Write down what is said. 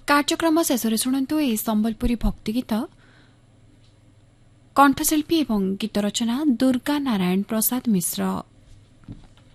କାର୍ଯ୍ୟକ୍ରମ ଶେଷରେ ଶୁଣନ୍ତୁ ଏହି ସମ୍ବଲପୁରୀ ଭକ୍ତି ଗୀତ। କଣ୍ଠଶିଳ୍ପୀ ଏବଂ ଗୀତ ରଚନା ଦୁର୍ଗା ନାରାୟଣ ପ୍ରସାଦ ମିଶ୍ର।